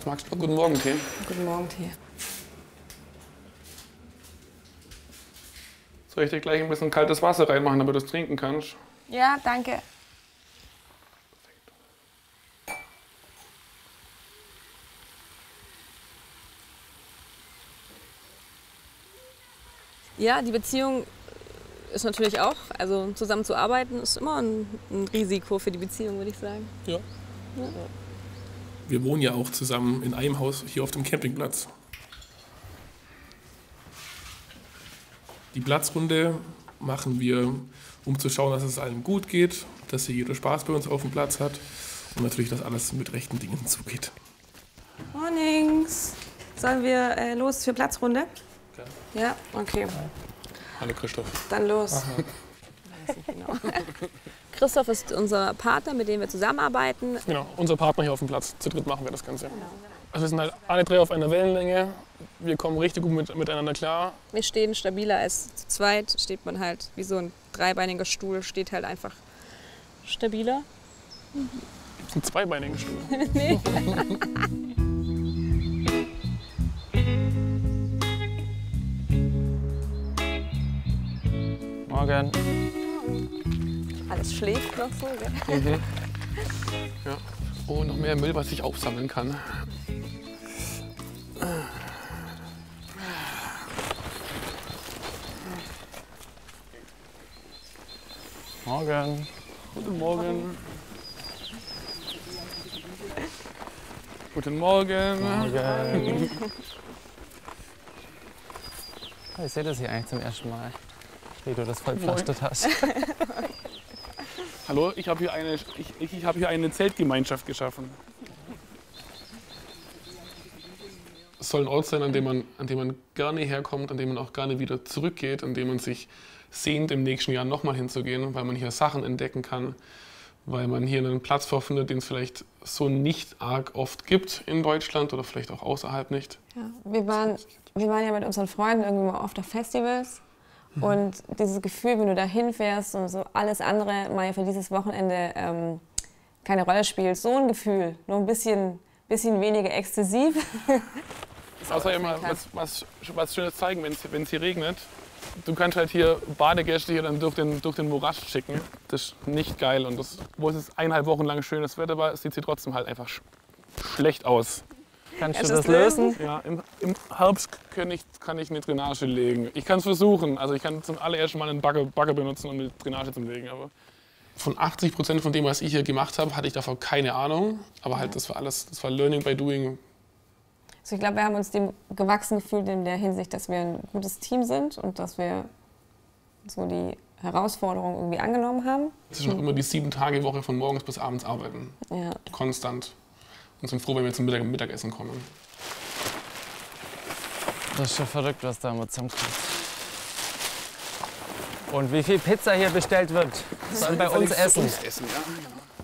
Was magst du? Guten Morgen, Tee. Guten Morgen, Tee. Soll ich dir gleich ein bisschen kaltes Wasser reinmachen, damit du es trinken kannst? Ja, danke. Ja, die Beziehung ist natürlich auch, also zusammen zu arbeiten, ist immer ein Risiko für die Beziehung, würde ich sagen. Ja. Wir wohnen ja auch zusammen in einem Haus hier auf dem Campingplatz. Die Platzrunde machen wir, um zu schauen, dass es allen gut geht, dass hier jeder Spaß bei uns auf dem Platz hat und natürlich, dass alles mit rechten Dingen zugeht. Mornings. Sollen wir los für Platzrunde? Klar. Ja, okay. Hallo Christoph. Dann los. Weiß nicht genau. Christoph ist unser Partner, mit dem wir zusammenarbeiten. Genau, unser Partner hier auf dem Platz. Zu dritt machen wir das Ganze. Genau. Also wir sind halt alle drei auf einer Wellenlänge. Wir kommen richtig gut miteinander klar. Wir stehen stabiler als zu zweit. Steht man halt wie so ein dreibeiniger Stuhl, steht halt einfach stabiler. Gibt's einen zweibeinigen Stuhl? Nee. Morgen. Alles schläft noch so, gell? Ja. Oh, noch mehr Müll, was ich aufsammeln kann. Morgen. Guten Morgen. Guten Morgen. Morgen. Ich sehe das hier eigentlich zum ersten Mal, wie du das voll pflastert hast. Hallo, ich habe hier eine Zeltgemeinschaft geschaffen. Es soll ein Ort sein, an dem man gerne herkommt, an dem man auch gerne wieder zurückgeht, an dem man sich sehnt, im nächsten Jahr nochmal hinzugehen, weil man hier Sachen entdecken kann, weil man hier einen Platz vorfindet, den es vielleicht so nicht arg oft gibt in Deutschland oder vielleicht auch außerhalb nicht. Ja, wir waren ja mit unseren Freunden irgendwie mal oft auf Festivals. Und dieses Gefühl, wenn du da hinfährst und so alles andere mal für dieses Wochenende keine Rolle spielt, so ein Gefühl, nur ein bisschen weniger exzessiv. Außer immer was Schönes zeigen, wenn es hier regnet. Du kannst halt hier Badegäste hier dann durch den Morast schicken. Das ist nicht geil. Und wo es 1,5 Wochen lang schönes Wetter war, sieht sie trotzdem halt einfach schlecht aus. Kannst du das lösen? Ja, im Herbst kann ich eine Drainage legen. Ich kann es versuchen. Also ich kann zum allerersten Mal einen Bagger benutzen, um eine Drainage zu legen. Aber von 80% von dem, was ich hier gemacht habe, hatte ich davon keine Ahnung. Aber halt, das war Learning by Doing. Also ich glaube, wir haben uns dem gewachsen gefühlt in der Hinsicht, dass wir ein gutes Team sind und dass wir so die Herausforderung irgendwie angenommen haben. Es ist noch immer die 7-Tage-Woche von morgens bis abends arbeiten. Ja. Konstant. Und sind froh, wenn wir zum Mittagessen kommen. Das ist schon verrückt, was da immer zusammenkommt. Und wie viel Pizza hier bestellt wird, sollen bei uns essen. Ja.